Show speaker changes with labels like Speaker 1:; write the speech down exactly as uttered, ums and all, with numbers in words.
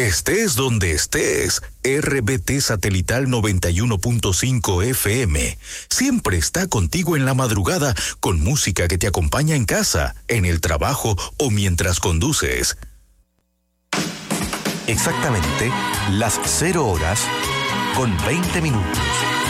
Speaker 1: Estés donde estés, R B T Satelital noventa y uno punto cinco F M siempre está contigo en la madrugada con música que te acompaña en casa, en el trabajo o mientras conduces.
Speaker 2: Exactamente las cero horas con veinte minutos.